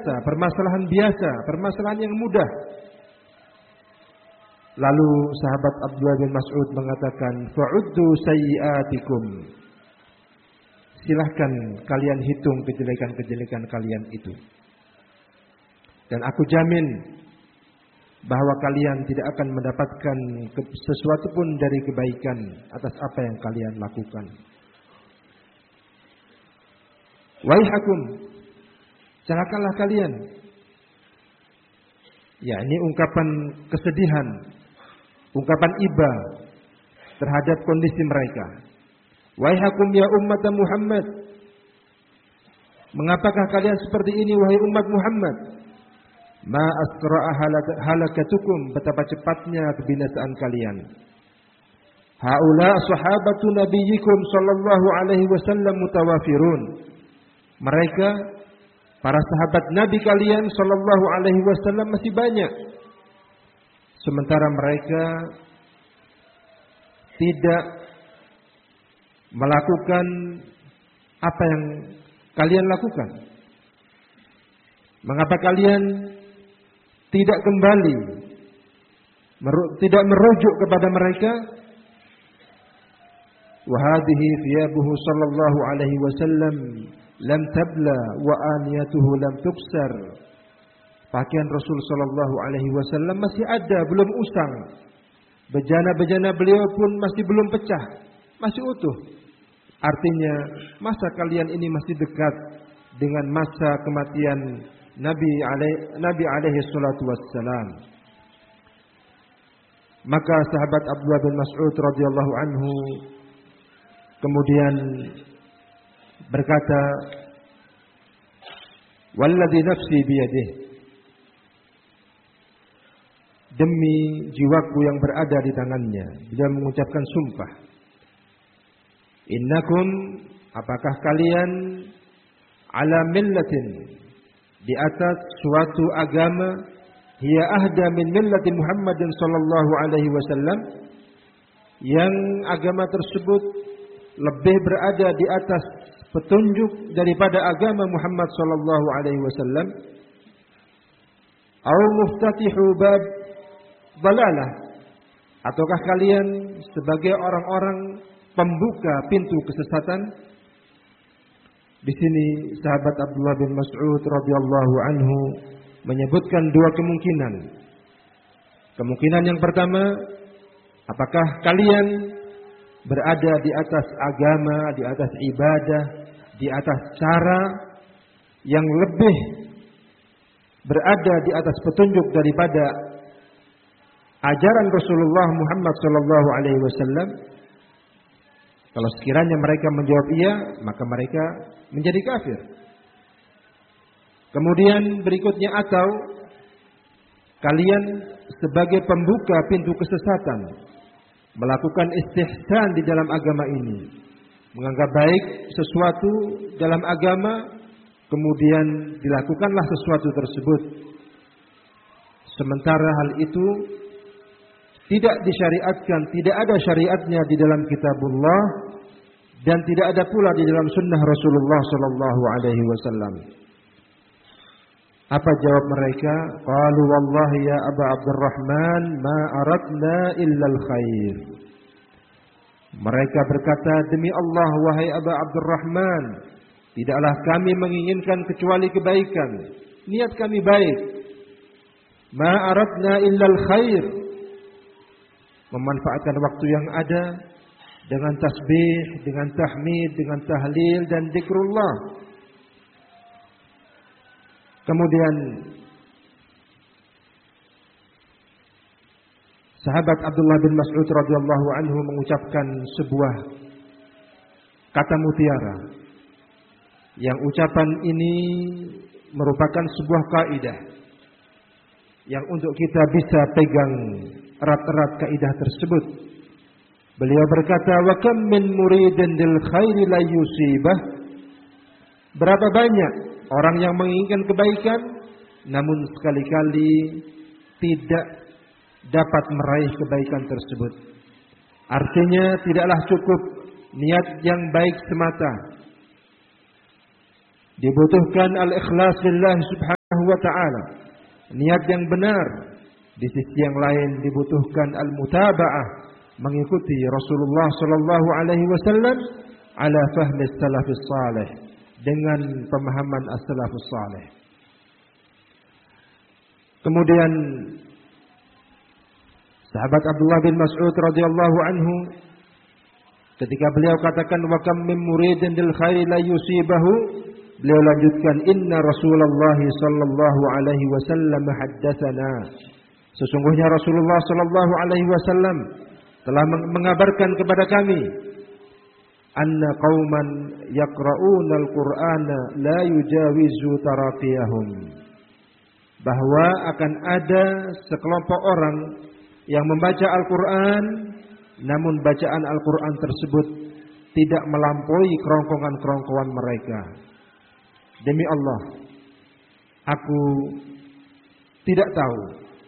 biasa, permasalahan yang mudah. Lalu sahabat Abdullah bin Mas'ud mengatakan, fa'uddu sayyi'atikum. Silahkan kalian hitung kejelekan-kejelekan kalian itu. Dan aku jamin bahwa kalian tidak akan mendapatkan sesuatu pun dari kebaikan atas apa yang kalian lakukan. Waihakum, celakalah kalian. Ya, ini ungkapan kesedihan, ungkapan iba terhadap kondisi mereka. Waihakum ya umat Muhammad, mengapakah kalian seperti ini wahai umat Muhammad? Ma asra'a halakatukum, betapa cepatnya kebinasaan kalian. Haula sahabatu nabiyyikum sallallahu alaihi wasallam mutawafirun. Mereka para sahabat Nabi kalian sallallahu alaihi wasallam masih banyak. Sementara mereka tidak melakukan apa yang kalian lakukan. Mengapa kalian tidak kembali, tidak merujuk kepada mereka? Wa hadhihi thiyabuhu sallallahu alaihi wasallam lam tabla wa aniyatuhu lam tuksar. Pakaian Rasul sallallahu alaihi wasallam masih ada, belum usang. Bejana-bejana beliau pun masih belum pecah, masih utuh. Artinya masa kalian ini masih dekat dengan masa kematian Nabi alaihi salatu wassalam. Maka sahabat Abdullah bin Mas'ud radhiyallahu anhu kemudian berkata, walladzi nafsi biyadihi, demi jiwaku yang berada di tangannya, beliau mengucapkan sumpah. Innakum, apakah kalian, ala millatin, di atas suatu agama, hiya ahda min millati Muhammadin sallallahu alaihi wasallam, yang agama tersebut lebih berada di atas petunjuk daripada agama Muhammad sallallahu alaihi wasallam, au muftatihu bab dalalah, ataukah kalian sebagai orang-orang pembuka pintu kesesatan? Di sini sahabat Abdullah bin Mas'ud radhiyallahu anhu menyebutkan dua kemungkinan. Kemungkinan yang pertama, apakah kalian berada di atas agama, di atas ibadah, di atas cara yang lebih berada di atas petunjuk daripada ajaran Rasulullah Muhammad sallallahu alaihi wasallam? Kalau sekiranya mereka menjawab iya, maka mereka menjadi kafir. Kemudian berikutnya, atau kalian sebagai pembuka pintu kesesatan, melakukan istihsan di dalam agama ini, menganggap baik sesuatu dalam agama, kemudian dilakukanlah sesuatu tersebut, sementara hal itu tidak disyariatkan, tidak ada syariatnya di dalam kitabullah, dan tidak ada pula di dalam sunnah Rasulullah sallallahu alaihi wasallam. Apa jawab mereka? Qalu wallahi ya Aba Abdurrahman ma aradna illa al-khair. Mereka berkata, demi Allah wahai Aba Abdurrahman, tidaklah kami menginginkan kecuali kebaikan. Niat kami baik. Ma aradna illa al-khair. Memanfaatkan waktu yang ada dengan tasbih, dengan tahmid, dengan tahlil dan zikrullah. Kemudian sahabat Abdullah bin Mas'ud radhiyallahu anhu mengucapkan sebuah kata mutiara, yang ucapan ini merupakan sebuah kaidah yang untuk kita bisa pegang erat-erat kaidah tersebut. Beliau berkata, wa kam min muridin lil khairi la yusibah. Berapa banyak orang yang menginginkan kebaikan, namun sekali-kali tidak dapat meraih kebaikan tersebut. Artinya tidaklah cukup niat yang baik semata. Dibutuhkan al-ikhlas lillah subhanahu wa ta'ala. Niat yang benar. Di sisi yang lain dibutuhkan al-mutaba'ah, mengikuti Rasulullah sallallahu alaihi wasallam ala fahmi salafus salih, dengan pemahaman as-salafus salih. Kemudian sahabat Abdullah bin Mas'ud radhiyallahu anhu ketika beliau katakan wa kam min muridin lil khairi la yusibahu, beliau lanjutkan inna Rasulullah sallallahu alaihi wasallam haddatsana, sesungguhnya Rasulullah sallallahu alaihi wasallam telah mengabarkan kepada kami anna qauman yaqra'una al-Qur'ana la yujawizu taraqiyahum, bahwa akan ada sekelompok orang yang membaca Al-Quran, namun bacaan Al-Quran tersebut tidak melampaui kerongkongan-kerongkongan mereka. Demi Allah, aku tidak tahu.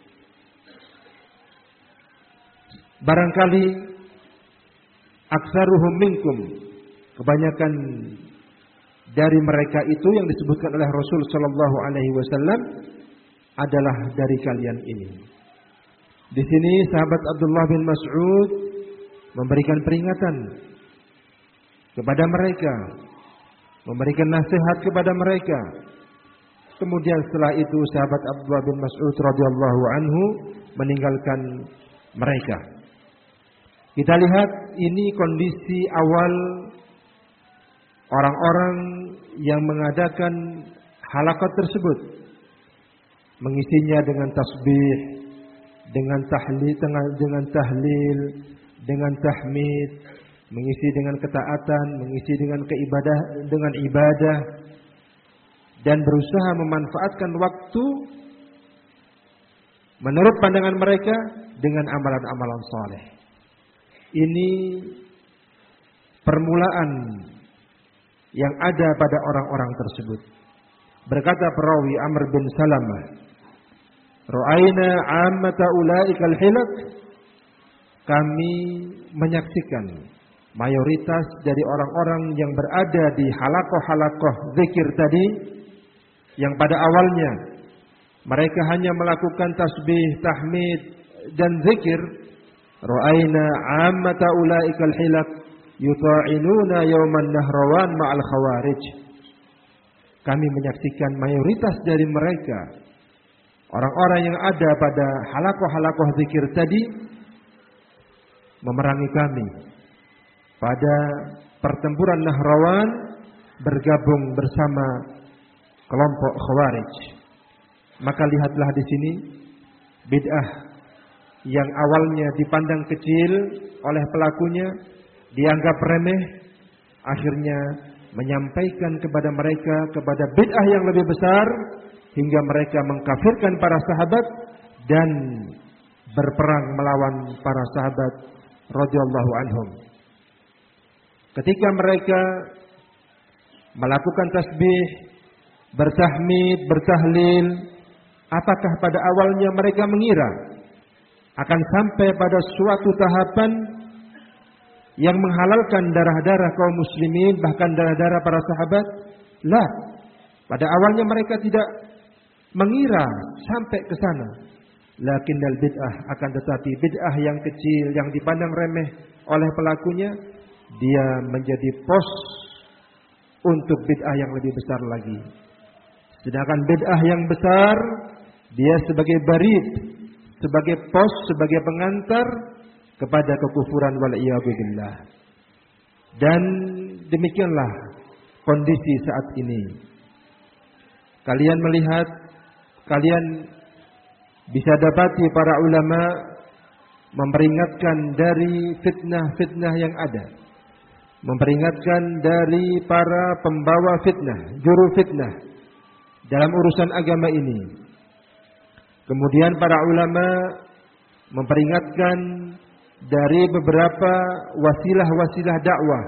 Barangkali aksaruhum minkum, kebanyakan dari mereka itu yang disebutkan oleh Rasul sallallahu alaihi wasallam adalah dari kalian ini. Di sini sahabat Abdullah bin Mas'ud memberikan peringatan kepada mereka, memberikan nasihat kepada mereka. Kemudian setelah itu sahabat Abdullah bin Mas'ud radhiyallahu anhu meninggalkan mereka. Kita lihat ini kondisi awal orang-orang yang mengadakan halaqat tersebut, mengisinya dengan tasbih, dengan tahlil, dengan tahmid, mengisi dengan ketaatan, mengisi dengan ibadah, dan berusaha memanfaatkan waktu menurut pandangan mereka dengan amalan-amalan saleh. Ini permulaan yang ada pada orang-orang tersebut. Berkata perawi Amr bin Salamah, "Ra'aina 'ammata ulaikal hilak." Kami menyaksikan mayoritas dari orang-orang yang berada di halaqah-halaqah zikir tadi, yang pada awalnya mereka hanya melakukan tasbih, tahmid dan zikir. Ra'aina 'ammata ulaikal hilak yuta'inuna yawman nahrawan ma'al khawarij. Kami menyaksikan mayoritas dari mereka, orang-orang yang ada pada halaqah-halaqah zikir tadi, memerangi kami pada pertempuran Nahrawan, bergabung bersama kelompok Khawarij. Maka lihatlah di sini bid'ah yang awalnya dipandang kecil oleh pelakunya, dianggap remeh, akhirnya menyampaikan kepada mereka kepada bid'ah yang lebih besar, hingga mereka mengkafirkan para sahabat dan berperang melawan para sahabat radhiyallahu anhum. Ketika mereka melakukan tasbih, bertahmid, bertahlil, apakah pada awalnya mereka mengira akan sampai pada suatu tahapan yang menghalalkan darah-darah kaum muslimin, bahkan darah-darah para sahabat? La. Pada awalnya mereka tidak mengira sampai ke sana. Lakinnal bid'ah, akan tetapi bid'ah yang kecil yang dipandang remeh oleh pelakunya, dia menjadi pos untuk bid'ah yang lebih besar lagi. Sedangkan bid'ah yang besar, dia sebagai barid, sebagai pos, sebagai pengantar kepada kekufuran wal-iyadu billah. Dan demikianlah kondisi saat ini. Kalian melihat, kalian bisa dapati para ulama memperingatkan dari fitnah-fitnah yang ada, memperingatkan dari para pembawa fitnah, juru fitnah dalam urusan agama ini. Kemudian para ulama memperingatkan dari beberapa wasilah-wasilah dakwah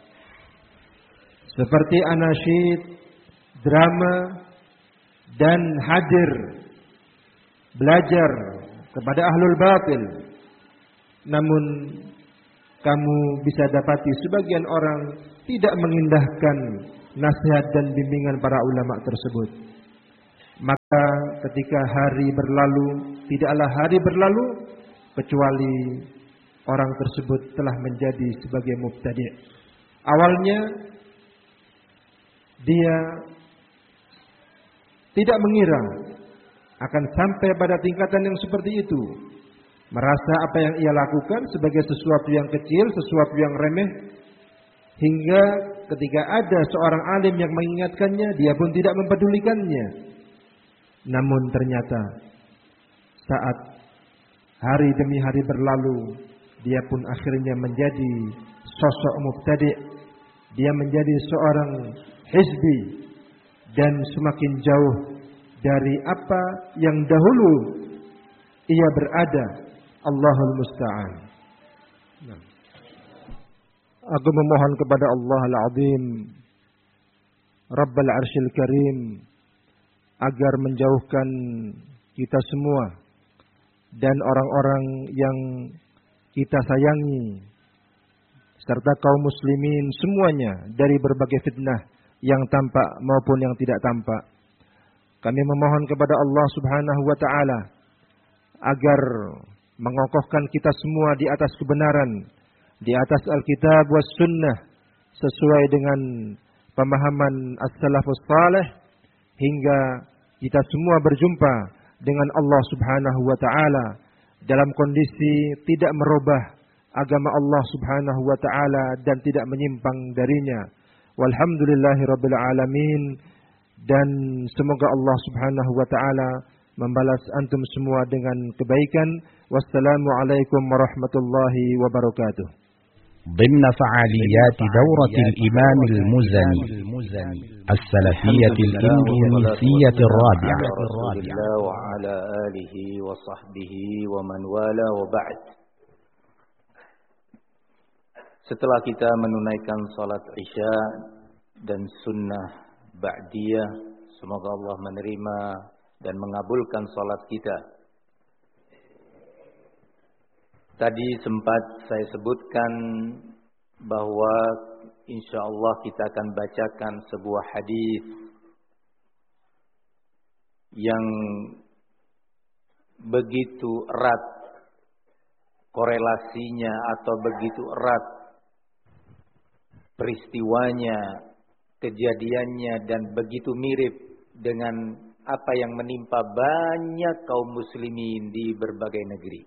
seperti anasyid, drama, dan hadir belajar kepada ahlul batil. Namun kamu bisa dapati sebagian orang tidak mengindahkan nasihat dan bimbingan para ulama tersebut. Maka ketika hari berlalu, tidaklah hari berlalu kecuali orang tersebut telah menjadi sebagai mubtadi'. Awalnya dia tidak mengira akan sampai pada tingkatan yang seperti itu. Merasa apa yang ia lakukan sebagai sesuatu yang kecil, sesuatu yang remeh. Hingga ketika ada seorang alim yang mengingatkannya, dia pun tidak mempedulikannya. Namun ternyata saat hari demi hari berlalu, dia pun akhirnya menjadi sosok mubtadi'. Dia menjadi seorang hizbi dan semakin jauh dari apa yang dahulu ia berada. Allahul musta'an. Aku memohon kepada Allah Al-Azim, Rabbul Arsyil Karim, agar menjauhkan kita semua dan orang-orang yang kita sayangi serta kaum muslimin semuanya dari berbagai fitnah yang tampak maupun yang tidak tampak. Kami memohon kepada Allah Subhanahu wa taala agar mengokohkan kita semua di atas kebenaran, di atas Alkitab was sunnah, sesuai dengan pemahaman as-salafus salih, hingga kita semua berjumpa dengan Allah Subhanahu wa taala dalam kondisi tidak merubah agama Allah Subhanahu wa taala dan tidak menyimpang darinya. Walhamdulillahirabbil alamin, dan semoga Allah Subhanahu wa taala membalas antum semua dengan kebaikan. Wassalamualaikum warahmatullahi wabarakatuh. ضمن فعاليات دورة الإمام المزني السلفية الإندونيسية الرابعة وعلى آله وصحبه ومن والاه وبعد. Setelah kita menunaikan salat Isya dan sunnah Ba'diyah, semoga Allah menerima dan mengabulkan salat kita. Tadi sempat saya sebutkan bahwa insya Allah kita akan bacakan sebuah hadis yang begitu erat korelasinya atau begitu erat peristiwanya, kejadiannya, dan begitu mirip dengan apa yang menimpa banyak kaum muslimin di berbagai negeri.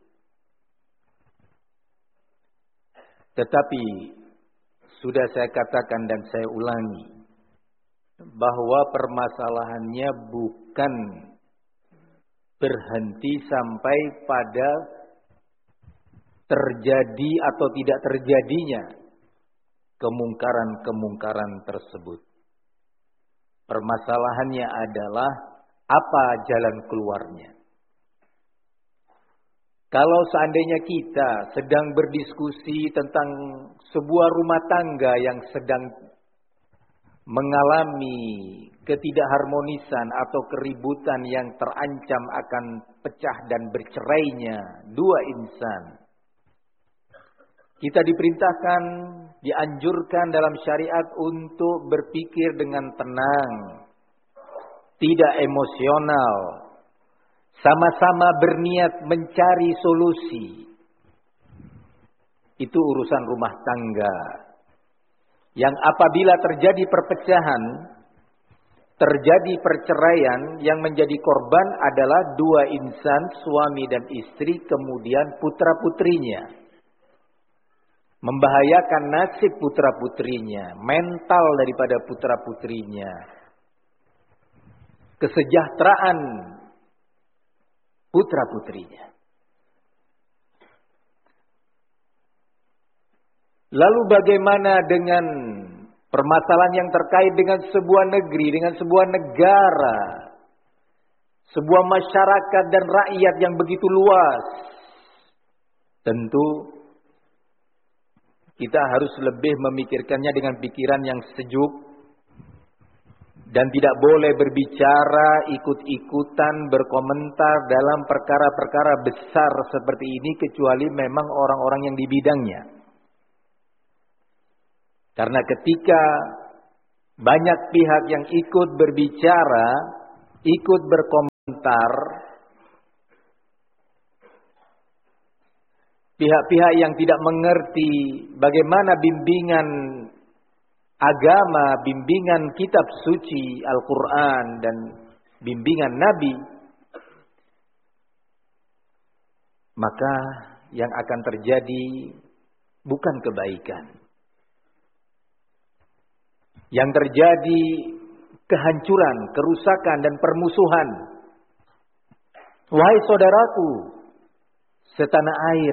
Tetapi sudah saya katakan dan saya ulangi bahwa permasalahannya bukan berhenti sampai pada terjadi atau tidak terjadinya kemungkaran-kemungkaran tersebut. Permasalahannya adalah apa jalan keluarnya. Kalau seandainya kita sedang berdiskusi tentang sebuah rumah tangga yang sedang mengalami ketidakharmonisan atau keributan yang terancam akan pecah dan bercerainya dua insan, kita diperintahkan, dianjurkan dalam syariat untuk berpikir dengan tenang, tidak emosional, sama-sama berniat mencari solusi. Itu urusan rumah tangga. Yang apabila terjadi perpecahan, terjadi perceraian, yang menjadi korban adalah dua insan, suami dan istri, kemudian putra-putrinya. Membahayakan nasib putra-putrinya, mental daripada putra-putrinya, kesejahteraan putra-putrinya. Lalu bagaimana dengan permasalahan yang terkait dengan sebuah negeri, dengan sebuah negara, sebuah masyarakat dan rakyat yang begitu luas? Tentu kita harus lebih memikirkannya dengan pikiran yang sejuk dan tidak boleh berbicara ikut-ikutan berkomentar dalam perkara-perkara besar seperti ini kecuali memang orang-orang yang di bidangnya. Karena ketika banyak pihak yang ikut berbicara, ikut berkomentar pihak-pihak yang tidak mengerti bagaimana bimbingan agama, bimbingan kitab suci Al-Quran dan bimbingan Nabi, maka yang akan terjadi bukan kebaikan. Yang terjadi kehancuran, kerusakan dan permusuhan. Wahai saudaraku, setanah air,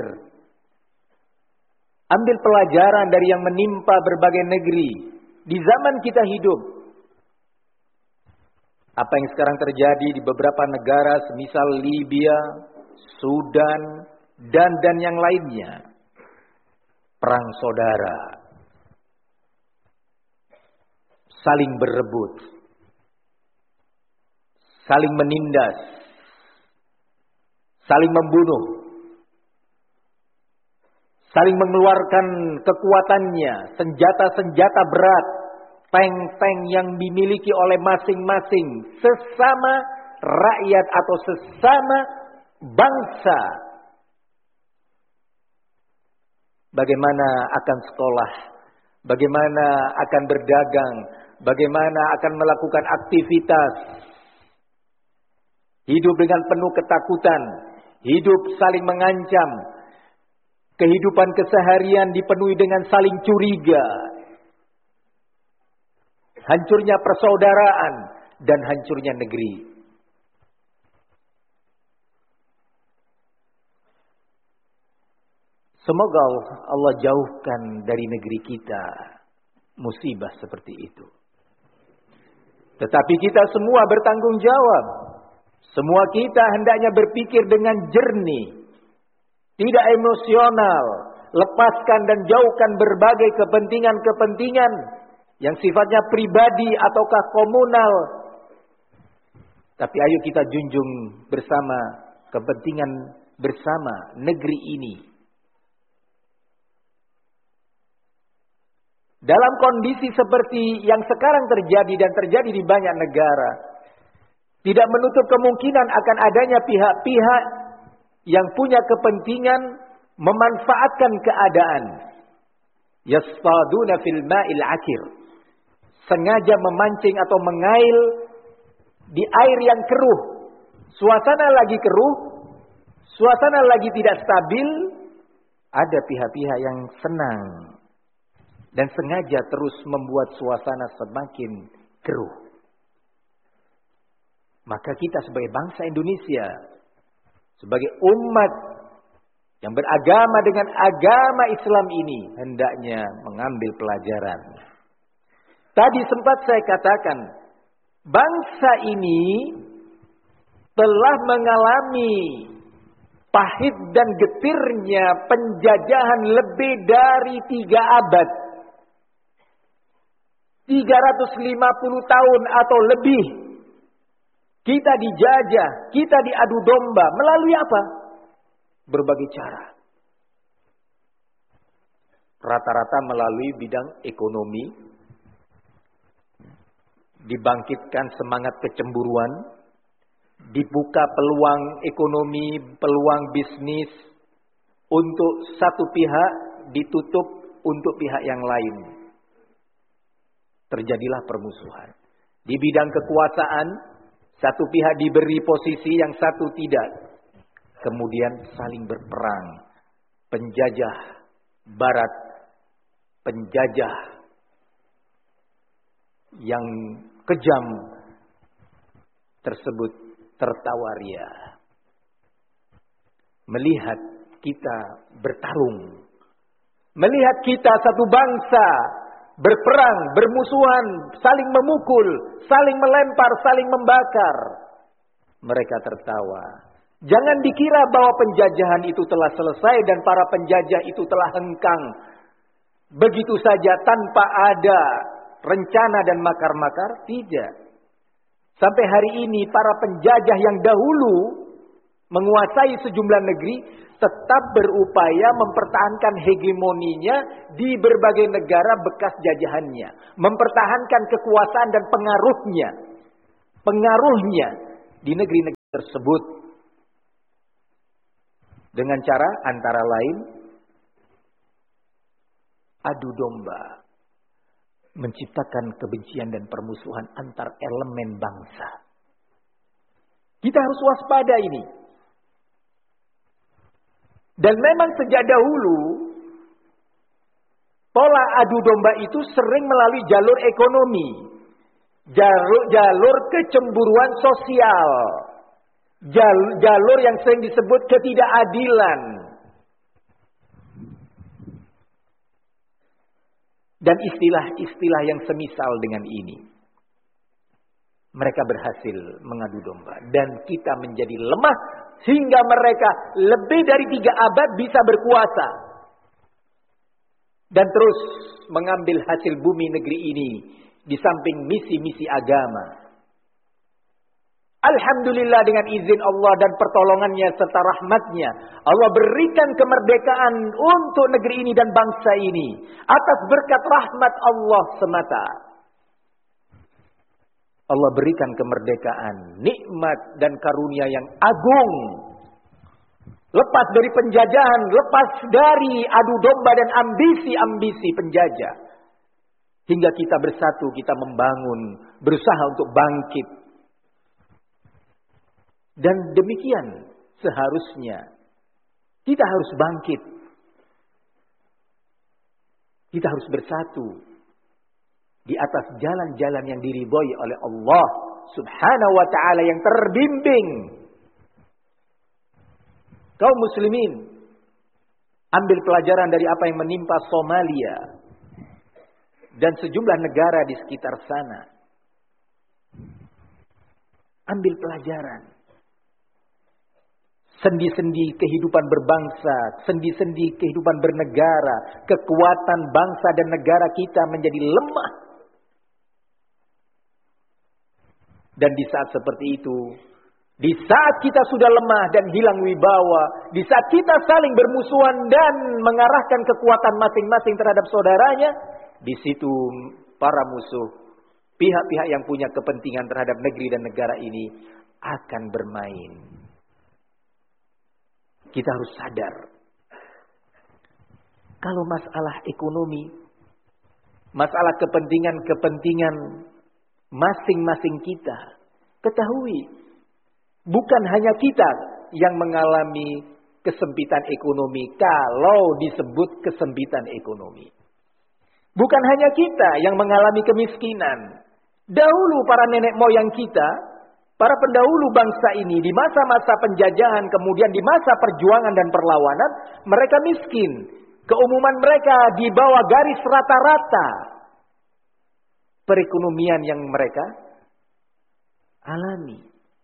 ambil pelajaran dari yang menimpa berbagai negeri di zaman kita hidup. Apa yang sekarang terjadi di beberapa negara semisal Libya, Sudan, dan yang lainnya. Perang saudara. Saling berebut. Saling menindas. Saling membunuh. Saling mengeluarkan kekuatannya, senjata-senjata berat, tank-tank yang dimiliki oleh masing-masing sesama rakyat atau sesama bangsa. Bagaimana akan sekolah, bagaimana akan berdagang, bagaimana akan melakukan aktivitas. Hidup dengan penuh ketakutan, hidup saling mengancam. Kehidupan keseharian dipenuhi dengan saling curiga. Hancurnya persaudaraan dan hancurnya negeri. Semoga Allah jauhkan dari negeri kita musibah seperti itu. Tetapi kita semua bertanggung jawab. Semua kita hendaknya berpikir dengan jernih. Tidak emosional. Lepaskan dan jauhkan berbagai kepentingan-kepentingan yang sifatnya pribadi ataukah komunal. Tapi ayo kita junjung bersama kepentingan bersama negeri ini. Dalam kondisi seperti yang sekarang terjadi dan terjadi di banyak negara, tidak menutup kemungkinan akan adanya pihak-pihak yang punya kepentingan memanfaatkan keadaan. Yastaduna fil ma'il akir. Sengaja memancing atau mengail di air yang keruh. Suasana lagi keruh, suasana lagi tidak stabil, ada pihak-pihak yang senang dan sengaja terus membuat suasana semakin keruh. Maka kita sebagai bangsa Indonesia, sebagai umat yang beragama dengan agama Islam ini, hendaknya mengambil pelajaran. Tadi sempat saya katakan, bangsa ini telah mengalami pahit dan getirnya penjajahan lebih dari 3 abad. 350 tahun atau lebih. Kita dijajah, kita diadu domba. Melalui apa? Berbagai cara. Rata-rata melalui bidang ekonomi. Dibangkitkan semangat kecemburuan. Dibuka peluang ekonomi, peluang bisnis. Untuk satu pihak, ditutup untuk pihak yang lain. Terjadilah permusuhan. Di bidang kekuasaan, satu pihak diberi posisi, yang satu tidak. Kemudian saling berperang. Penjajah barat, penjajah yang kejam tersebut tertawa ria. Melihat kita bertarung. Melihat kita satu bangsa berperang, bermusuhan, saling memukul, saling melempar, saling membakar. Mereka tertawa. Jangan dikira bahwa penjajahan itu telah selesai dan para penjajah itu telah hengkang. Begitu saja tanpa ada rencana dan makar-makar. Tidak. Sampai hari ini para penjajah yang dahulu menguasai sejumlah negeri tetap berupaya mempertahankan hegemoninya di berbagai negara bekas jajahannya. Mempertahankan kekuasaan dan pengaruhnya. di negeri-negeri tersebut dengan cara antara lain adu domba, menciptakan kebencian dan permusuhan antar elemen bangsa. Kita harus waspada ini. Dan memang sejak dahulu pola adu domba itu sering melalui jalur ekonomi, jalur kecemburuan sosial, jalur yang sering disebut ketidakadilan. Dan istilah-istilah yang semisal dengan ini. Mereka berhasil mengadu domba. Dan kita menjadi lemah sehingga mereka lebih dari 3 abad bisa berkuasa. Dan terus mengambil hasil bumi negeri ini di samping misi-misi agama. Alhamdulillah dengan izin Allah dan pertolongannya serta rahmatnya, Allah berikan kemerdekaan untuk negeri ini dan bangsa ini atas berkat rahmat Allah semata. Allah berikan kemerdekaan, nikmat dan karunia yang agung. Lepas dari penjajahan, lepas dari adu domba dan ambisi-ambisi penjajah. Hingga kita bersatu, kita membangun, berusaha untuk bangkit. Dan demikian seharusnya kita harus bangkit. Kita harus bersatu di atas jalan-jalan yang diridhoi oleh Allah Subhanahu wa taala yang terbimbing. Kaum muslimin, ambil pelajaran dari apa yang menimpa Somalia dan sejumlah negara di sekitar sana. Ambil pelajaran. Sendi-sendi kehidupan berbangsa, sendi-sendi kehidupan bernegara, kekuatan bangsa dan negara kita menjadi lemah. Dan di saat seperti itu, di saat kita sudah lemah dan hilang wibawa, di saat kita saling bermusuhan dan mengarahkan kekuatan masing-masing terhadap saudaranya, di situ para musuh, pihak-pihak yang punya kepentingan terhadap negeri dan negara ini akan bermain. Kita harus sadar. Kalau masalah ekonomi, masalah kepentingan-kepentingan masing-masing kita, ketahui, bukan hanya kita yang mengalami kesempitan ekonomi kalau disebut kesempitan ekonomi. Bukan hanya kita yang mengalami kemiskinan. Dahulu para nenek moyang kita, para pendahulu bangsa ini di masa-masa penjajahan, kemudian di masa perjuangan dan perlawanan, mereka miskin. Keumuman mereka di bawah garis rata-rata perekonomian yang mereka alami.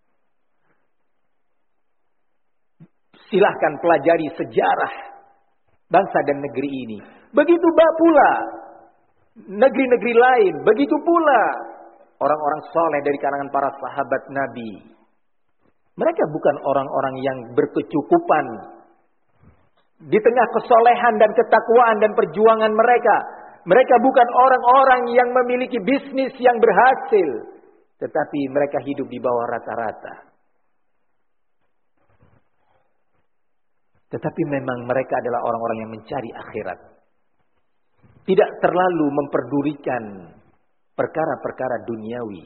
Silahkan pelajari sejarah bangsa dan negeri ini. Begitu pula negeri-negeri lain, begitu pula orang-orang soleh dari kalangan para sahabat Nabi. Mereka bukan orang-orang yang berkecukupan. Di tengah kesolehan dan ketakwaan dan perjuangan mereka, mereka bukan orang-orang yang memiliki bisnis yang berhasil. Tetapi mereka hidup di bawah rata-rata. Tetapi memang mereka adalah orang-orang yang mencari akhirat. Tidak terlalu memperdulikan perkara-perkara duniawi.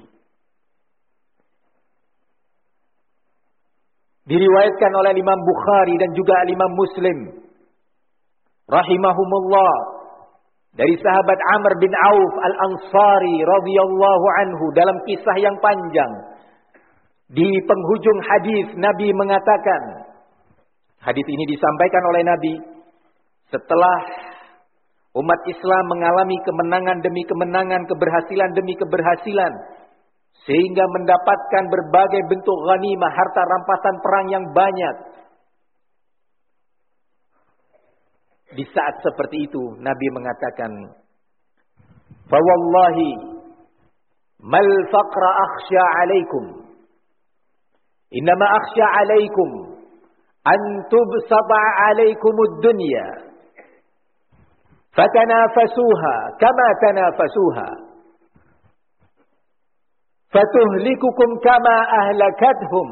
Diriwayatkan oleh Imam Bukhari dan juga Imam Muslim rahimahumullah dari sahabat Amr bin Auf Al-Ansari radhiyallahu anhu dalam kisah yang panjang. Di penghujung hadis Nabi mengatakan, hadis ini disampaikan oleh Nabi setelah umat Islam mengalami kemenangan demi kemenangan, keberhasilan demi keberhasilan, sehingga mendapatkan berbagai bentuk ghanimah, harta rampasan perang yang banyak. Di saat seperti itu Nabi mengatakan, "Fa wallahi mal faqra akhsha 'alaikum. Innama akhsha 'alaikum an tubsata 'alaikumud dunya. Fatanafasuha kama tanafasuha." fatuhlikukum kama ahlakathum.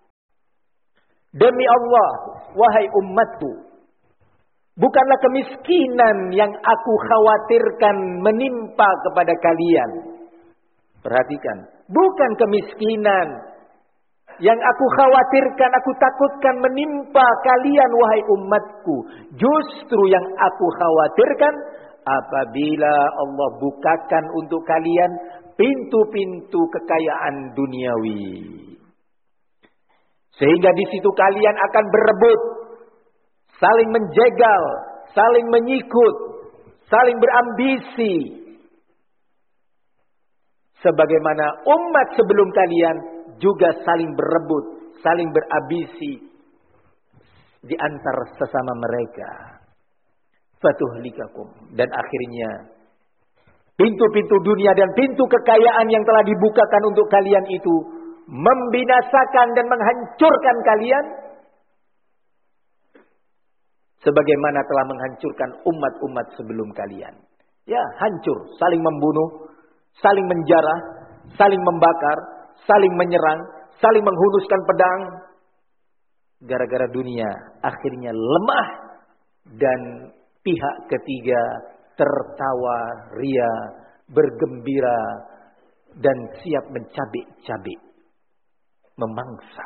Demi Allah, wahai umatku, bukanlah kemiskinan yang aku khawatirkan menimpa kepada kalian. Perhatikan, bukan kemiskinan yang aku khawatirkan, aku takutkan menimpa kalian wahai umatku. Justru yang aku khawatirkan apabila Allah bukakan untuk kalian pintu-pintu kekayaan duniawi. Sehingga di situ kalian akan berebut, saling menjegal, saling menyikut, saling berambisi. Sebagaimana umat sebelum kalian juga saling berebut, saling berambisi di antara sesama mereka. Fatuhlikakum. Dan akhirnya pintu-pintu dunia dan pintu kekayaan yang telah dibukakan untuk kalian itu membinasakan dan menghancurkan kalian sebagaimana telah menghancurkan umat-umat sebelum kalian. Ya, hancur, saling membunuh, saling menjarah, saling membakar, saling menyerang, saling menghunuskan pedang. Gara-gara dunia akhirnya lemah dan pihak ketiga tertawa ria, bergembira dan siap mencabik-cabik, memangsa.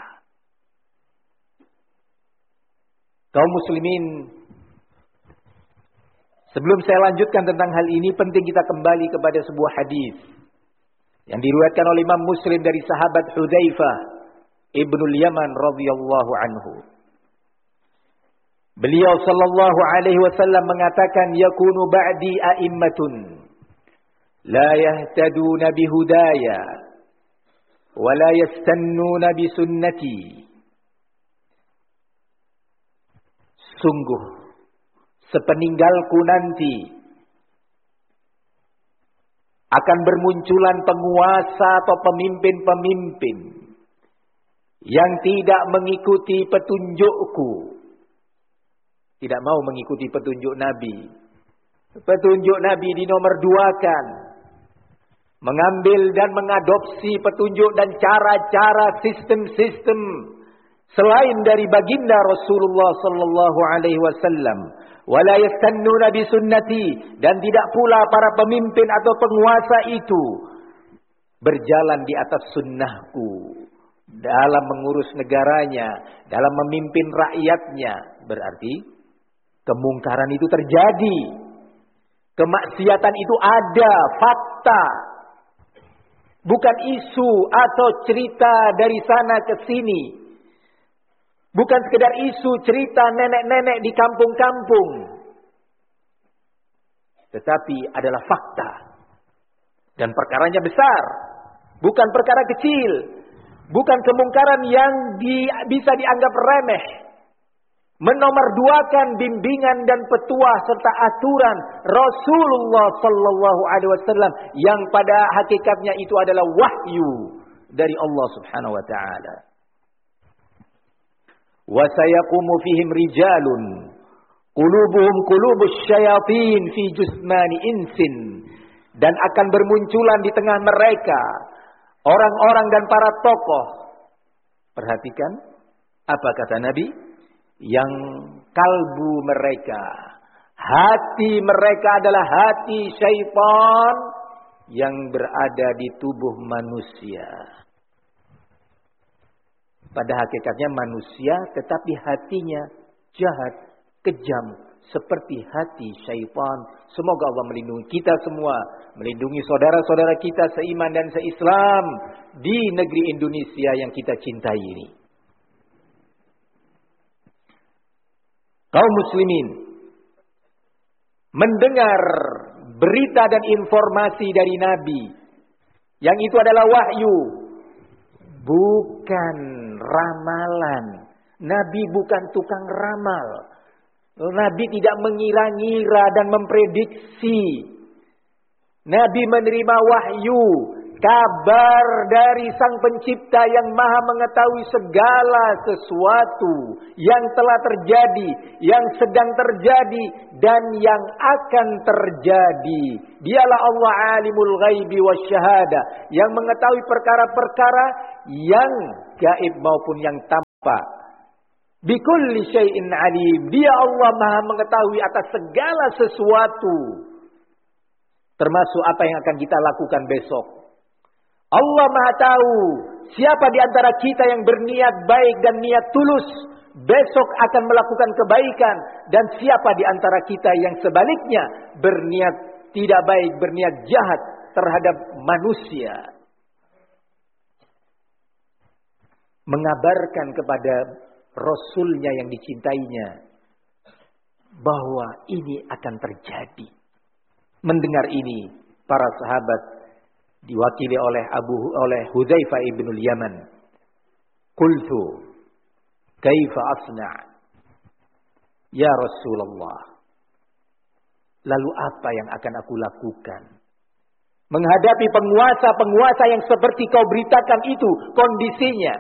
Kaum muslimin, sebelum saya lanjutkan tentang hal ini, penting kita kembali kepada sebuah hadis yang diriwayatkan oleh Imam Muslim dari sahabat Hudzaifah Ibnul Yaman radhiyallahu anhu. Beliau sallallahu alaihi wasallam mengatakan, yakunu ba'di a'immatun la yahtaduna bihudaya wa la yastannuna bisunnati. Sungguh sepeninggalku nanti akan bermunculan penguasa atau pemimpin-pemimpin yang tidak mengikuti petunjukku. Tidak mau mengikuti petunjuk Nabi. Petunjuk Nabi dinomorduakan. Mengambil dan mengadopsi petunjuk dan cara-cara sistem-sistem selain dari baginda Rasulullah sallallahu alaihi wasallam. Wala yastannuna bi sunnati, dan tidak pula para pemimpin atau penguasa itu berjalan di atas sunnahku dalam mengurus negaranya, dalam memimpin rakyatnya. Berarti kemungkaran itu terjadi. Kemaksiatan itu ada, fakta. Bukan isu atau cerita dari sana ke sini. Bukan sekedar isu cerita nenek-nenek di kampung-kampung. Tetapi adalah fakta. Dan perkaranya besar. Bukan perkara kecil. Bukan kemungkaran yang bisa dianggap remeh. Menomorduakan bimbingan dan petuah serta aturan Rasulullah sallallahu alaihi wasallam yang pada hakikatnya itu adalah wahyu dari Allah Subhanahu wa taala. Wa sayaqumu fihim rijalun qulubuhum qulubus syayatin fi jusmani insin, dan akan bermunculan di tengah mereka orang-orang dan para tokoh. Perhatikan apa kata Nabi? Yang kalbu mereka, hati mereka adalah hati syaitan yang berada di tubuh manusia. Pada hakikatnya manusia, tetapi hatinya jahat, kejam, seperti hati syaitan. Semoga Allah melindungi kita semua, melindungi saudara-saudara kita seiman dan seislam di negeri Indonesia yang kita cintai ini. Kaum muslimin mendengar berita dan informasi dari Nabi yang itu adalah wahyu, bukan ramalan. Nabi bukan tukang ramal. Nabi tidak mengira-ngira dan memprediksi. Nabi menerima wahyu kabar dari Sang Pencipta yang Maha mengetahui segala sesuatu yang telah terjadi, yang sedang terjadi, dan yang akan terjadi. Dialah Allah alimul ghaibi wasyahada, yang mengetahui perkara-perkara yang gaib maupun yang tampak. Bikulli syai'in alim. Dia Allah Maha mengetahui atas segala sesuatu, termasuk apa yang akan kita lakukan besok. Allah Maha tahu siapa di antara kita yang berniat baik dan niat tulus besok akan melakukan kebaikan, dan siapa di antara kita yang sebaliknya berniat tidak baik, berniat jahat terhadap manusia. Mengabarkan kepada Rasulnya yang dicintainya bahwa ini akan terjadi. Mendengar ini, para sahabat diwakili oleh Hudzaifah ibn al-Yaman. Qultu, kaifa asna' ya Rasulullah? Lalu apa yang akan aku lakukan menghadapi penguasa-penguasa yang seperti kau beritakan itu kondisinya?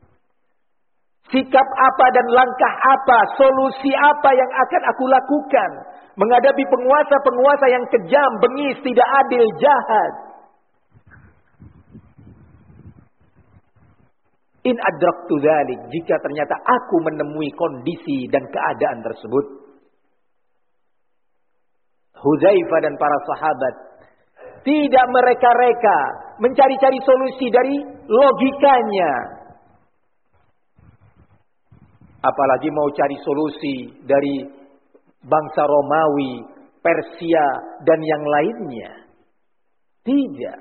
Sikap apa dan langkah apa, solusi apa yang akan aku lakukan menghadapi penguasa-penguasa yang kejam, bengis, tidak adil, jahat? In adraktu dzalik, jika ternyata aku menemui kondisi dan keadaan tersebut. Hudzaifah dan para sahabat tidak mereka-reka mencari-cari solusi dari logikanya. Apalagi mau cari solusi dari bangsa Romawi, Persia, dan yang lainnya. Tidak.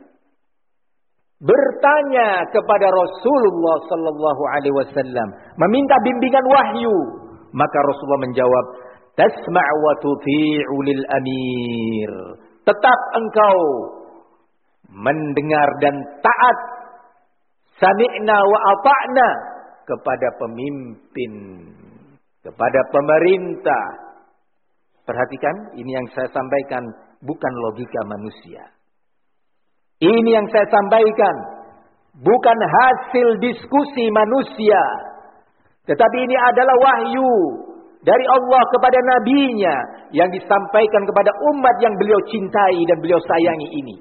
Bertanya kepada Rasulullah sallallahu alaihi wasallam, meminta bimbingan wahyu. Maka Rasulullah menjawab, "Tasma' wa tuti'u lil amir." Tetap engkau mendengar dan taat, sami'na wa ata'na, kepada pemimpin, kepada pemerintah. Perhatikan, ini yang saya sampaikan bukan logika manusia. Ini yang saya sampaikan bukan hasil diskusi manusia, tetapi ini adalah wahyu dari Allah kepada nabinya yang disampaikan kepada umat yang beliau cintai dan beliau sayangi ini.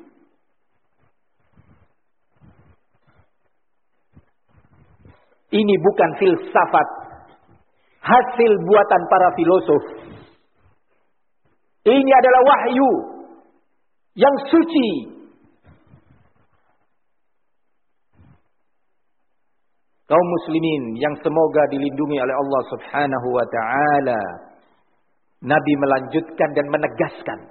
Ini bukan filsafat hasil buatan para filosof. Ini adalah wahyu yang suci. Kaum muslimin yang semoga dilindungi oleh Allah Subhanahu wa taala. Nabi melanjutkan dan menegaskan.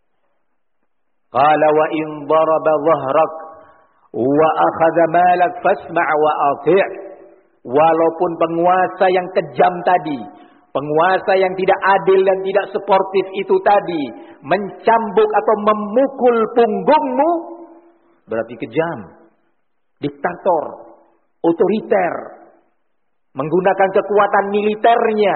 Qala wa in daraba dhahrak wa akhadha malak fasma' wa ati'. Walaupun penguasa yang kejam tadi, penguasa yang tidak adil dan tidak sportif itu tadi mencambuk atau memukul punggungmu, berarti kejam, diktator, otoriter, menggunakan kekuatan militernya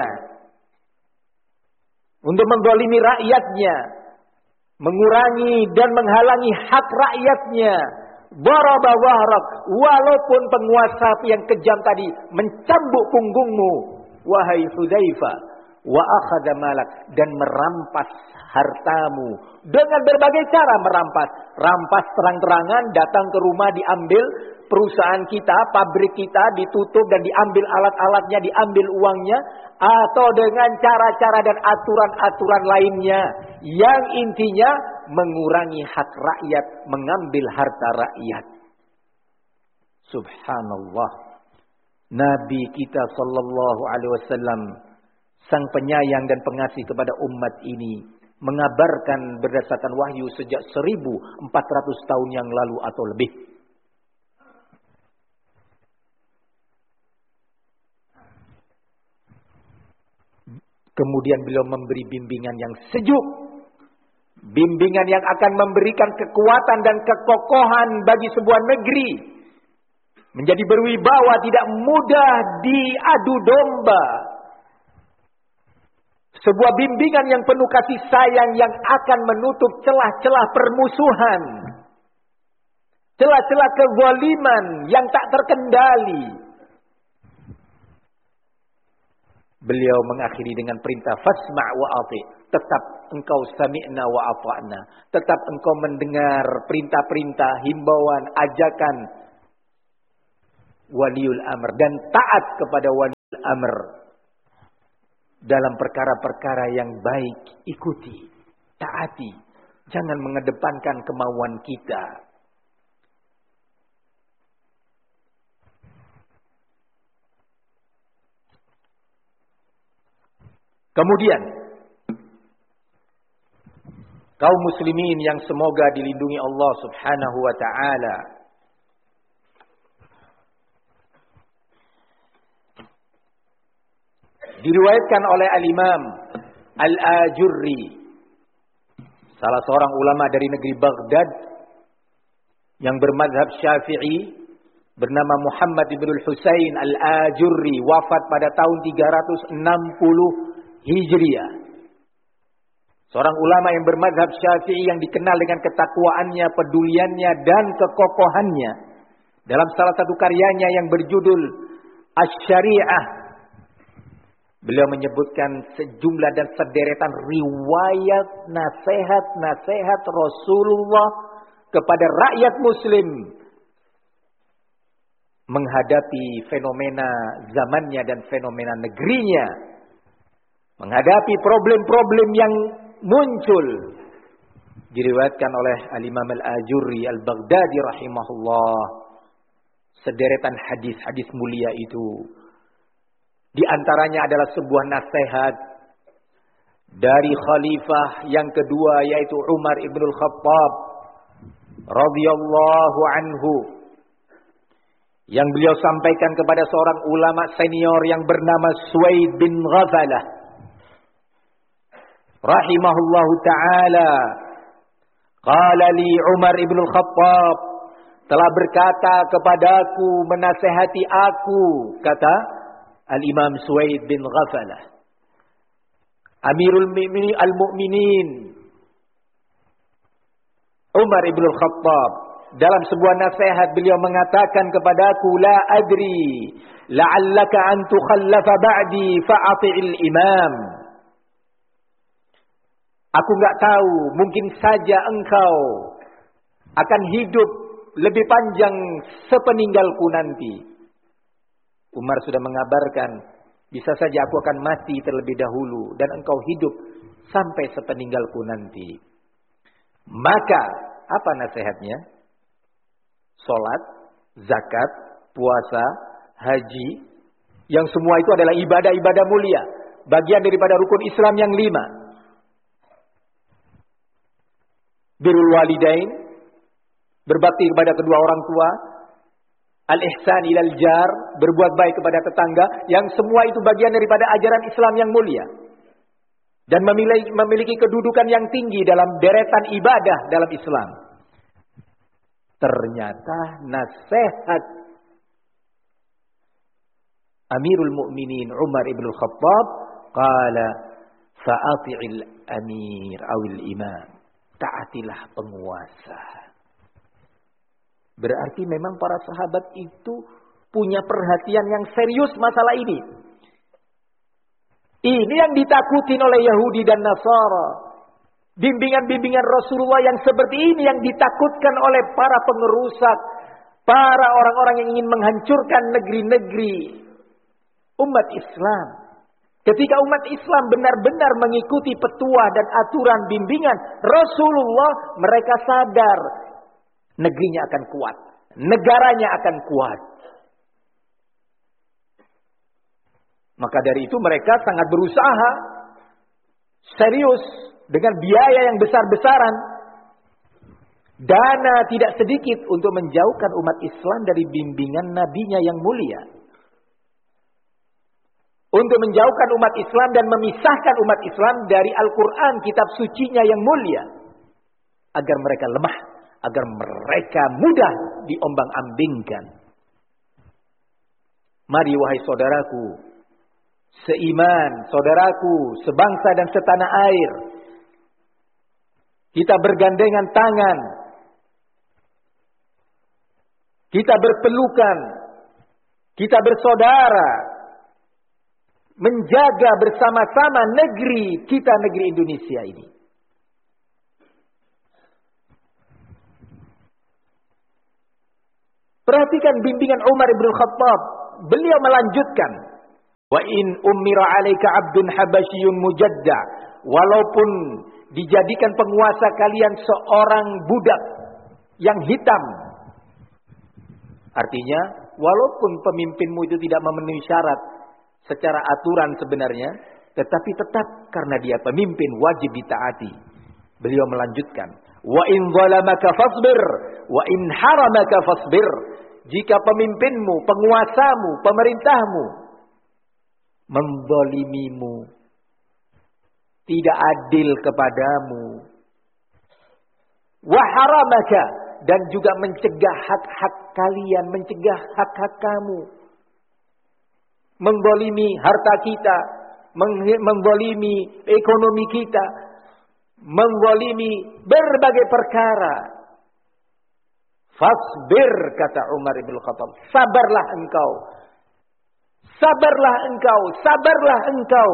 untuk menzalimi rakyatnya, mengurangi dan menghalangi hak rakyatnya. Daraba dhahrak, walaupun penguasa yang kejam tadi mencambuk punggungmu, wahai Hudzaifah, wa akhadha malak, dan merampas hartamu dengan berbagai cara merampas. Rampas terang-terangan, datang ke rumah diambil perusahaan kita, pabrik kita ditutup dan diambil alat-alatnya, diambil uangnya, atau dengan cara-cara dan aturan-aturan lainnya yang intinya mengurangi hak rakyat, mengambil harta rakyat. Subhanallah. Nabi kita sallallahu alaihi wasallam, sang penyayang dan pengasih kepada umat ini, mengabarkan berdasarkan wahyu sejak 1400 tahun yang lalu atau lebih. Kemudian beliau memberi bimbingan yang sejuk. Bimbingan yang akan memberikan kekuatan dan kekokohan bagi sebuah negeri. Menjadi berwibawa, tidak mudah diadu domba. Sebuah bimbingan yang penuh kasih sayang yang akan menutup celah-celah permusuhan. celah-celah kezaliman yang tak terkendali. Beliau mengakhiri dengan perintah fasma' wa ati'. Tetap engkau sami'na wa ata'na. Tetap engkau mendengar perintah-perintah, himbauan, ajakan waliul amr dan taat kepada waliul amr dalam perkara-perkara yang baik. Ikuti, taati, jangan mengedepankan kemauan kita. Kemudian kaum muslimin yang semoga dilindungi Allah Subhanahu wa taala, diriwayatkan oleh Al-Imam Al-Ajurri, salah seorang ulama dari negeri Baghdad yang bermadzhab Syafi'i, bernama Muhammad ibn al-Husain Al-Ajurri, wafat pada tahun 360 Hijriah. Seorang ulama yang bermadzhab Syafi'i yang dikenal dengan ketakwaannya, peduliannya dan kekokohannya. Dalam salah satu karyanya yang berjudul Asy-Syari'ah, beliau menyebutkan sejumlah dan sederetan riwayat nasihat-nasihat Rasulullah kepada rakyat muslim menghadapi fenomena zamannya dan fenomena negerinya, menghadapi problem-problem yang muncul. Diriwayatkan oleh Al-Imam Al-Ajurri Al-Baghdadi rahimahullah sederetan hadis-hadis mulia itu. Di antaranya adalah sebuah nasihat dari khalifah yang kedua, yaitu Umar ibn al-Khattab radhiyallahu anhu, yang beliau sampaikan kepada seorang ulama senior yang bernama Suwaid bin Ghafalah rahimahullahu ta'ala. Qala li Umar ibn al-Khattab, telah berkata kepadaku, menasehati aku, kata Al-Imam Suwaid bin Ghafalah, Amirul Al-Mu'minin Umar ibn al-Khattab, dalam sebuah nasihat beliau mengatakan kepadaku, la adri la'allaka an tukhallafa ba'di fa'ati'il imam. Aku enggak tahu, mungkin saja engkau akan hidup lebih panjang sepeninggalku nanti. Umar sudah mengabarkan, bisa saja aku akan mati terlebih dahulu dan engkau hidup sampai sepeninggalku nanti. Maka apa nasihatnya? Salat, zakat, puasa, haji, yang semua itu adalah ibadah-ibadah mulia, bagian daripada rukun Islam yang 5. Birrul walidain, berbakti kepada kedua orang tua, al-ihsan ilal jar, berbuat baik kepada tetangga, yang semua itu bagian daripada ajaran Islam yang mulia dan memiliki kedudukan yang tinggi dalam deretan ibadah dalam Islam. Ternyata nasihat Amirul Mukminin Umar ibn al-Khattab, qala fa'ati'il amir awil imam, taatilah penguasa. Berarti memang para sahabat itu punya perhatian yang serius masalah ini. Ini yang ditakutin oleh Yahudi dan Nasara. Bimbingan-bimbingan Rasulullah yang seperti ini yang ditakutkan oleh para pengerusak, para orang-orang yang ingin menghancurkan negeri-negeri umat Islam. Ketika umat Islam benar-benar mengikuti petuah dan aturan bimbingan Rasulullah, mereka sadar negerinya akan kuat, negaranya akan kuat. Maka dari itu mereka sangat berusaha serius dengan biaya yang besar-besaran, dana tidak sedikit untuk menjauhkan umat Islam dari bimbingan nabinya yang mulia, untuk menjauhkan umat Islam dan memisahkan umat Islam dari Al-Quran, kitab sucinya yang mulia, agar mereka lemah, agar mereka mudah diombang-ambingkan. Mari wahai saudaraku seiman, saudaraku sebangsa dan setanah air, kita bergandengan tangan kita berpelukan, kita bersaudara, menjaga bersama-sama negeri kita, negeri Indonesia ini. Perhatikan bimbingan Umar ibn Khattab. Beliau melanjutkan, wa in ummira 'alaika 'abdun habasyun mujadda, walaupun dijadikan penguasa kalian seorang budak yang hitam. Artinya, walaupun pemimpinmu itu tidak memenuhi syarat secara aturan sebenarnya, tetapi tetap karena dia pemimpin wajib ditaati. Beliau melanjutkan, wa in zalamaka fasbir, wa in haramaka fasbir. Jika pemimpinmu, penguasamu, pemerintahmu menzalimimu, tidak adil kepadamu, wa haramaka, dan juga mencegah hak-hak kalian, mencegah hak-hak kamu, menzalimi harta kita, menzalimi ekonomi kita, menzalimi berbagai perkara. Fasbir, kata Umar ibn Khattab, sabarlah engkau. Sabarlah engkau, sabarlah engkau.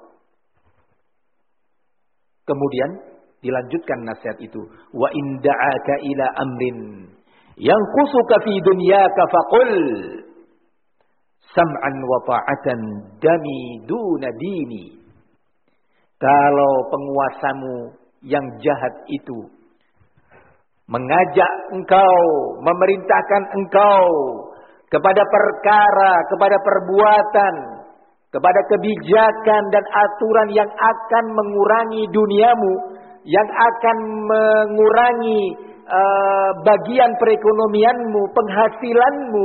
Kemudian dilanjutkan nasihat itu, wa in da'aka ila amrin yanqusuka fi dunyaka faqul sam'an wa ta'atan dami duna dini. Kalau penguasamu yang jahat itu mengajak engkau, memerintahkan engkau kepada perkara, kepada perbuatan, kepada kebijakan dan aturan yang akan mengurangi duniamu, yang akan mengurangi bagian perekonomianmu, penghasilanmu,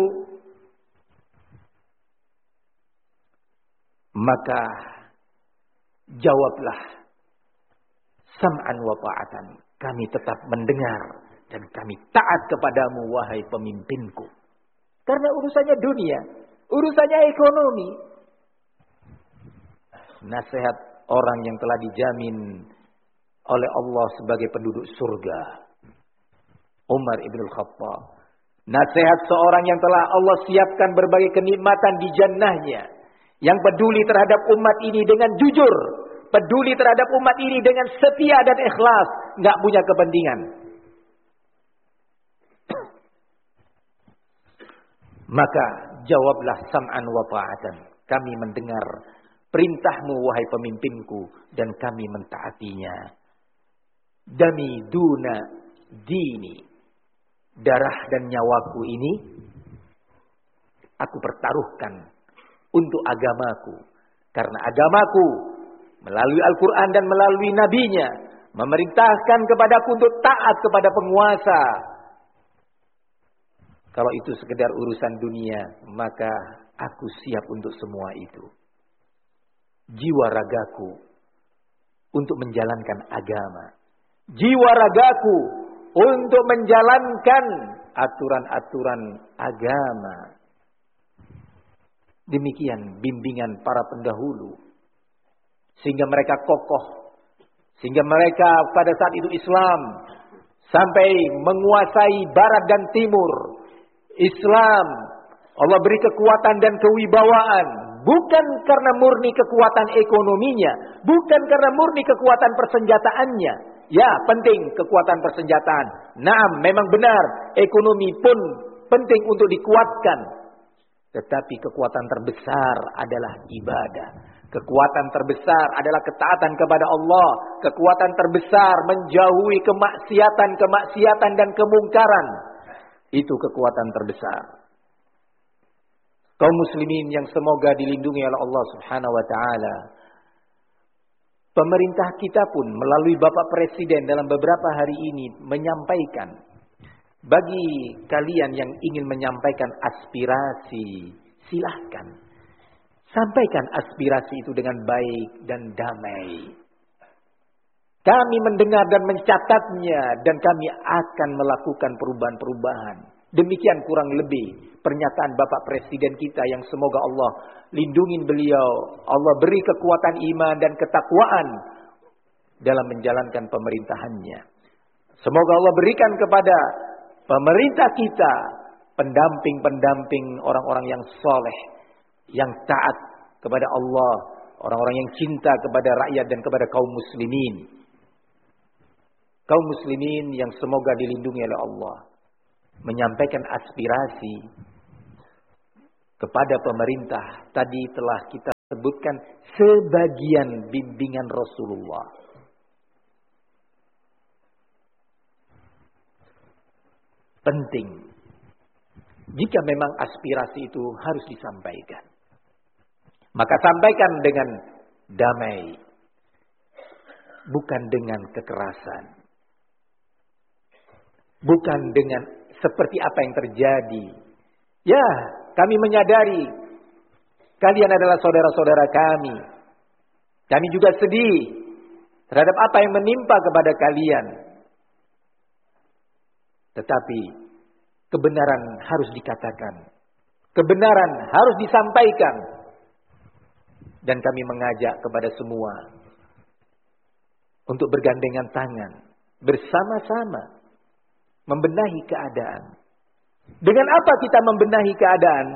maka jawablah sam'an wa ta'atan, kami tetap mendengar dan kami taat kepadamu wahai pemimpinku. Karena urusannya dunia, urusannya ekonomi. Nasihat orang yang telah dijamin oleh Allah sebagai penduduk surga, Umar ibn Khattab. Nasihat seorang yang telah Allah siapkan berbagai kenikmatan di jannahnya, yang peduli terhadap umat ini dengan jujur, peduli terhadap umat ini dengan setia dan ikhlas, nggak punya kepentingan. Maka jawablah sam'an wa ta'atan, kami mendengar perintahmu wahai pemimpinku dan kami mentaatinya. Dami duna dini, darah dan nyawaku ini aku pertaruhkan untuk agamaku, karena agamaku melalui Al-Quran dan melalui nabinya memerintahkan kepadaku untuk taat kepada penguasa. Kalau itu sekedar urusan dunia, maka aku siap untuk semua itu. Jiwa ragaku untuk menjalankan agama. Jiwa ragaku untuk menjalankan aturan-aturan agama. Demikian bimbingan para pendahulu. Sehingga mereka kokoh. Sehingga mereka pada saat itu Islam sampai menguasai barat dan timur. Islam Allah beri kekuatan dan kewibawaan, bukan karena murni kekuatan ekonominya, bukan karena murni kekuatan persenjataannya. Ya, penting kekuatan persenjataan. Naam, memang benar, ekonomi pun penting untuk dikuatkan. Tetapi kekuatan terbesar adalah ibadah. Kekuatan terbesar adalah ketaatan kepada Allah. Kekuatan terbesar menjauhi kemaksiatan dan kemungkaran. Itu kekuatan terbesar. Kaum muslimin yang semoga dilindungi oleh Allah Subhanahu wa taala. Pemerintah kita pun melalui Bapak Presiden dalam beberapa hari ini menyampaikan, bagi kalian yang ingin menyampaikan aspirasi, silahkan. Sampaikan aspirasi itu dengan baik dan damai. Kami mendengar dan mencatatnya dan kami akan melakukan perubahan-perubahan. Demikian kurang lebih pernyataan Bapak Presiden kita yang semoga Allah lindungi beliau. Allah beri kekuatan iman dan ketakwaan dalam menjalankan pemerintahannya. Semoga Allah berikan kepada pemerintah kita pendamping-pendamping orang-orang yang soleh, yang taat kepada Allah, orang-orang yang cinta kepada rakyat dan kepada kaum muslimin. Kaum muslimin yang semoga dilindungi oleh Allah, menyampaikan aspirasi kepada pemerintah. Tadi telah kita sebutkan sebagian bimbingan Rasulullah. Penting. Jika memang aspirasi itu harus disampaikan, maka sampaikan dengan damai, bukan dengan kekerasan, bukan dengan seperti apa yang terjadi. Ya, kami menyadari kalian adalah saudara-saudara kami. Kami juga sedih terhadap apa yang menimpa kepada kalian. Tetapi kebenaran harus dikatakan. Kebenaran harus disampaikan. Dan kami mengajak kepada semua untuk bergandengan tangan, bersama-sama membenahi keadaan. Dengan apa kita membenahi keadaan?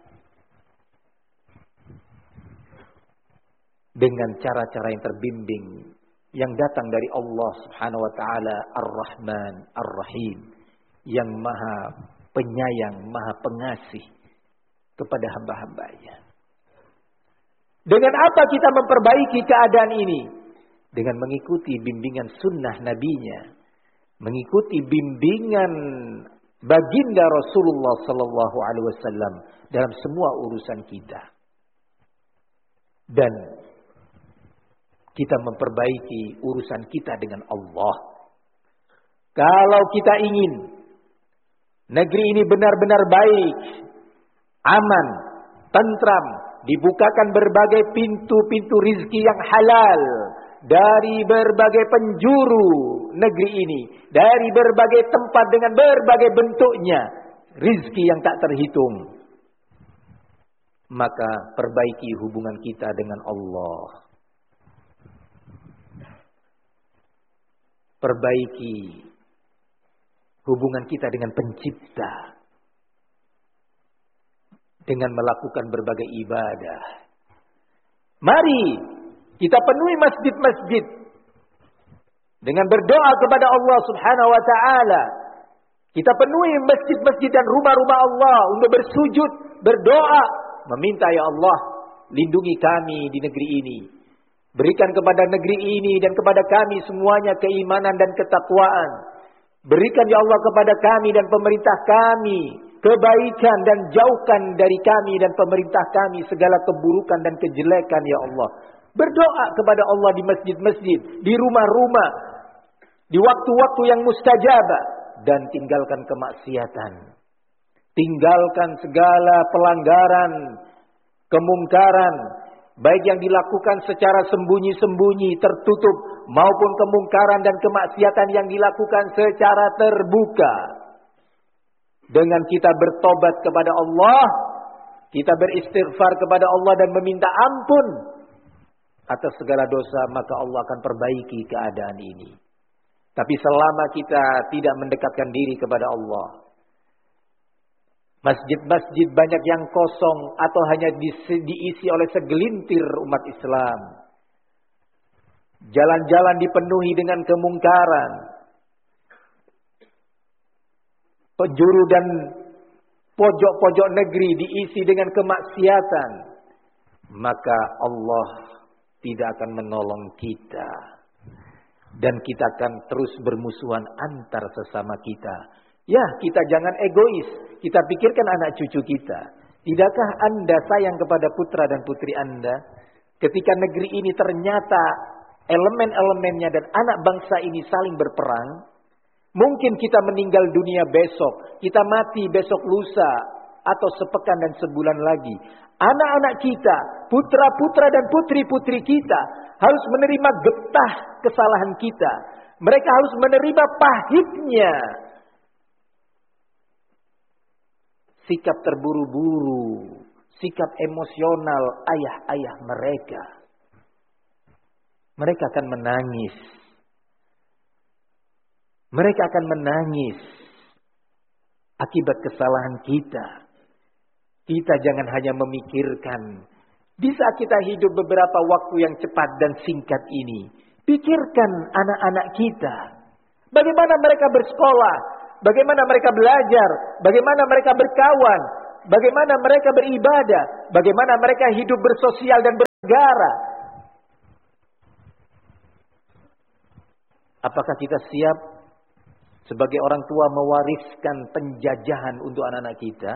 Dengan cara-cara yang terbimbing, yang datang dari Allah Subhanahu wa taala, Ar-Rahman, Ar-Rahim, yang Maha Penyayang, Maha Pengasih kepada hamba-hambanya. Dengan apa kita memperbaiki keadaan ini? Dengan mengikuti bimbingan sunnah nabinya, mengikuti bimbingan baginda Rasulullah sallallahu alaihi wasallam dalam semua urusan kita. Dan kita memperbaiki urusan kita dengan Allah. Kalau kita ingin negeri ini benar-benar baik, aman, tentram, dibukakan berbagai pintu-pintu rizki yang halal dari berbagai penjuru negeri ini, dari berbagai tempat dengan berbagai bentuknya, rizki yang tak terhitung. Maka perbaiki hubungan kita dengan Allah. Perbaiki hubungan kita dengan Pencipta, dengan melakukan berbagai ibadah. Mari kita penuhi masjid-masjid dengan berdoa kepada Allah Subhanahu wa taala. Kita penuhi masjid-masjid dan rumah-rumah Allah untuk bersujud, berdoa, meminta, ya Allah, lindungi kami di negeri ini. Berikan kepada negeri ini dan kepada kami semuanya keimanan dan ketakwaan. Berikan, ya Allah, kepada kami dan pemerintah kami kebaikan, dan jauhkan dari kami dan pemerintah kami segala keburukan dan kejelekan, ya Allah. Berdoa kepada Allah di masjid-masjid, di rumah-rumah, di waktu-waktu yang mustajabah, dan tinggalkan kemaksiatan. Tinggalkan segala pelanggaran, kemungkaran, baik yang dilakukan secara sembunyi-sembunyi, tertutup, maupun kemungkaran dan kemaksiatan yang dilakukan secara terbuka. Dengan kita bertobat kepada Allah, kita beristighfar kepada Allah dan meminta ampun atas segala dosa, maka Allah akan perbaiki keadaan ini. Tapi selama kita tidak mendekatkan diri kepada Allah, masjid-masjid banyak yang kosong atau hanya diisi oleh segelintir umat Islam. Jalan-jalan dipenuhi dengan kemungkaran. Penjuru dan pojok-pojok negeri diisi dengan kemaksiatan. Maka Allah tidak akan menolong kita. Dan kita akan terus bermusuhan antar sesama kita. Ya, kita jangan egois. Kita pikirkan anak cucu kita. Tidakkah Anda sayang kepada putra dan putri Anda? Ketika negeri ini ternyata elemen-elemennya dan anak bangsa ini saling berperang. Mungkin kita meninggal dunia besok. Kita mati besok lusa. Atau sepekan dan sebulan lagi. Anak-anak kita, putra-putra dan putri-putri kita harus menerima getah kesalahan kita. Mereka harus menerima pahitnya sikap terburu-buru, sikap emosional ayah-ayah mereka. Mereka akan menangis. Mereka akan menangis akibat kesalahan kita. Kita jangan hanya memikirkan di saat kita hidup beberapa waktu yang cepat dan singkat ini. Pikirkan anak-anak kita. Bagaimana mereka bersekolah, bagaimana mereka belajar, bagaimana mereka berkawan, bagaimana mereka beribadah, bagaimana mereka hidup bersosial dan bernegara. Apakah kita siap sebagai orang tua mewariskan penjajahan untuk anak-anak kita?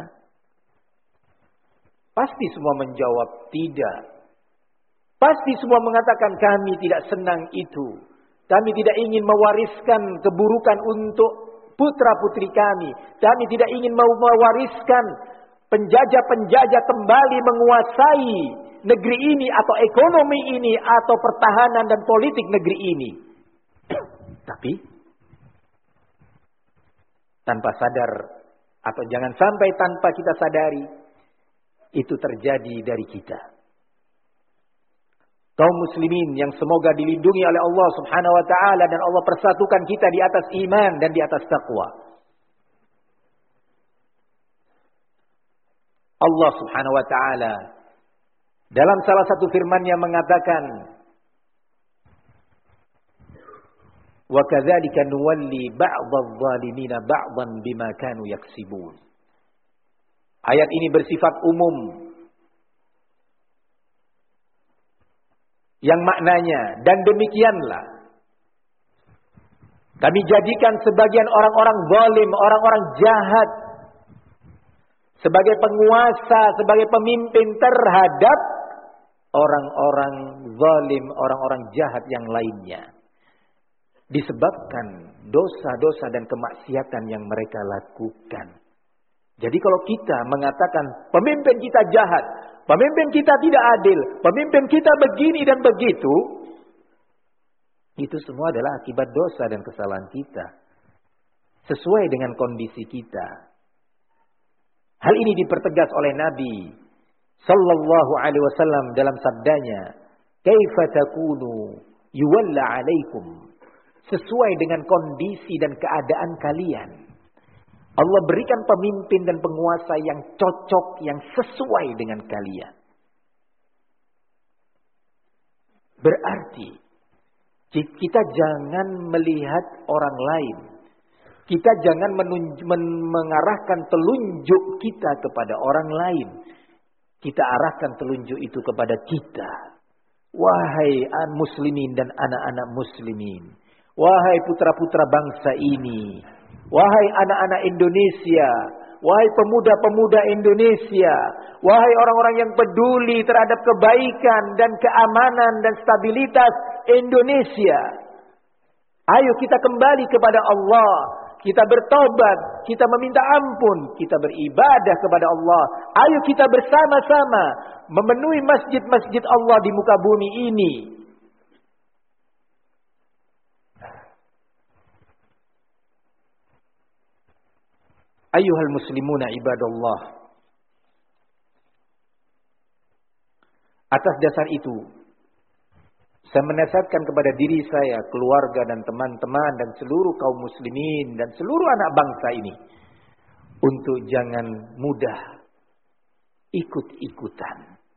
Pasti semua menjawab tidak. Pasti semua mengatakan kami tidak senang itu. Kami tidak ingin mewariskan keburukan untuk putra-putri kami. Kami tidak ingin mewariskan penjajah-penjajah kembali menguasai negeri ini atau ekonomi ini atau pertahanan dan politik negeri ini. Tapi tanpa sadar atau jangan sampai tanpa kita sadari, itu terjadi dari kita. Kaum muslimin yang semoga dilindungi oleh Allah Subhanahu wa taala dan Allah persatukan kita di atas iman dan di atas taqwa. Allah Subhanahu wa taala dalam salah satu firman-Nya mengatakan, "Wa kadzalika nuwalli ba'dadh-dhalimina ba'dhan bima kanu yaksibun." Ayat ini bersifat umum. Yang maknanya, dan demikianlah kami jadikan sebagian orang-orang zalim, orang-orang jahat sebagai penguasa, sebagai pemimpin terhadap orang-orang zalim, orang-orang jahat yang lainnya. Disebabkan dosa-dosa dan kemaksiatan yang mereka lakukan. Jadi kalau kita mengatakan pemimpin kita jahat, pemimpin kita tidak adil, pemimpin kita begini dan begitu, itu semua adalah akibat dosa dan kesalahan kita. Sesuai dengan kondisi kita. Hal ini dipertegas oleh Nabi sallallahu alaihi wasallam dalam sabdanya, "Kaifa takunu yuwalla 'alaikum?" Sesuai dengan kondisi dan keadaan kalian. Allah berikan pemimpin dan penguasa yang cocok, yang sesuai dengan kalian. Berarti kita jangan melihat orang lain. Kita jangan mengarahkan telunjuk kita kepada orang lain. Kita arahkan telunjuk itu kepada kita. Wahai muslimin dan anak-anak muslimin. Wahai putra-putra bangsa ini. Wahai anak-anak Indonesia. Wahai pemuda-pemuda Indonesia. Wahai orang-orang yang peduli terhadap kebaikan dan keamanan dan stabilitas Indonesia. Ayo kita kembali kepada Allah. Kita bertobat. Kita meminta ampun. Kita beribadah kepada Allah. Ayo kita bersama-sama memenuhi masjid-masjid Allah di muka bumi ini. Ayyuhal muslimuna ibadallah. Atas dasar itu, saya menasihatkan kepada diri saya, keluarga dan teman-teman dan seluruh kaum muslimin dan seluruh anak bangsa ini untuk jangan mudah ikut-ikutan.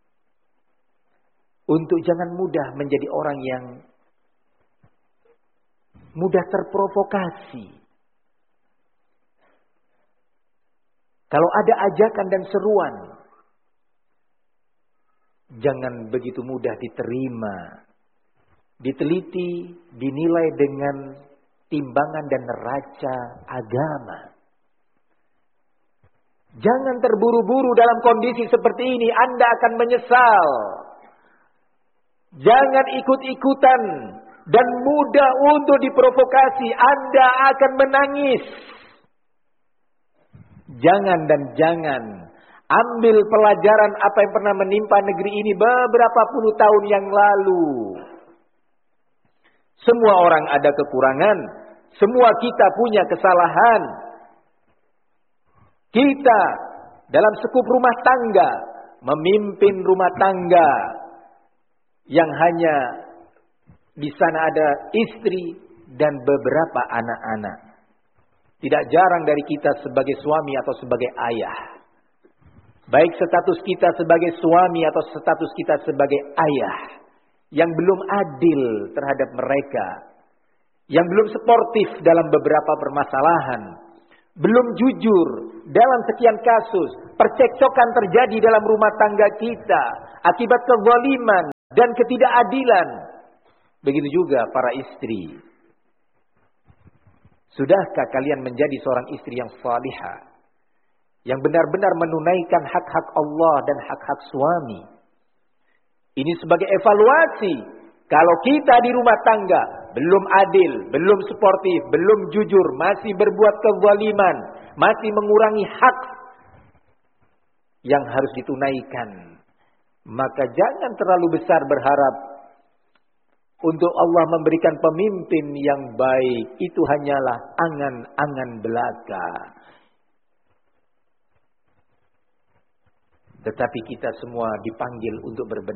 Untuk jangan mudah menjadi orang yang mudah terprovokasi. Kalau ada ajakan dan seruan, jangan begitu mudah diterima. Diteliti, dinilai dengan timbangan dan neraca agama. Jangan terburu-buru dalam kondisi seperti ini, Anda akan menyesal. Jangan ikut-ikutan dan mudah untuk diprovokasi, Anda akan menangis. Jangan dan jangan ambil pelajaran apa yang pernah menimpa negeri ini beberapa puluh tahun yang lalu. Semua orang ada kekurangan. Semua kita punya kesalahan. Kita dalam sekup rumah tangga, memimpin rumah tangga yang hanya di sana ada istri dan beberapa anak-anak. Tidak jarang dari kita sebagai suami atau sebagai ayah, baik status kita sebagai suami atau status kita sebagai ayah, yang belum adil terhadap mereka, yang belum sportif dalam beberapa permasalahan, belum jujur dalam sekian kasus, percekcokan terjadi dalam rumah tangga kita akibat kezaliman dan ketidakadilan. Begitu juga para istri. Sudahkah kalian menjadi seorang istri yang salihah, yang benar-benar menunaikan hak-hak Allah dan hak-hak suami? Ini sebagai evaluasi. Kalau kita di rumah tangga belum adil, belum sportif, belum jujur, masih berbuat kezaliman, masih mengurangi hak yang harus ditunaikan, maka jangan terlalu besar berharap untuk Allah memberikan pemimpin yang baik. Itu hanyalah angan-angan belaka. Tetapi kita semua dipanggil untuk berbenah.